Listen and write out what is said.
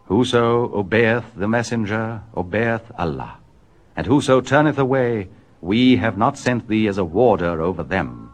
Whoso obeyeth the messenger obeyeth Allah, and whoso turneth away, we have not sent thee as a warder over them.